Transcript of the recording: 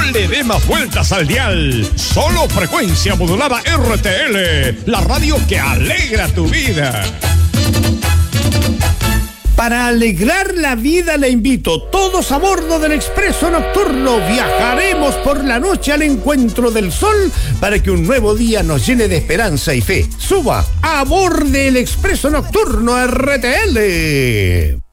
le dé más vueltas al dial. Solo frecuencia modulada RTL, la radio que alegra tu vida. Para alegrar la vida le invito, todos a bordo del Expreso Nocturno. Viajaremos por la noche al encuentro del sol para que un nuevo día nos llene de esperanza y fe. Suba a bordo del Expreso Nocturno RTL.